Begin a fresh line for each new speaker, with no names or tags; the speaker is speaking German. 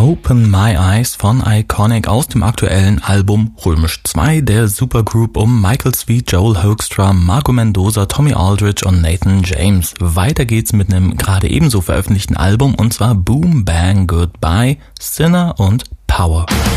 Open My Eyes von Iconic aus dem aktuellen Album Römisch 2 der Supergroup um Michael Sweet, Joel Hoekstra, Marco Mendoza, Tommy Aldridge und Nathan James. Weiter geht's mit einem gerade ebenso veröffentlichten Album und zwar Boom Bang Goodbye, Sinner und Power.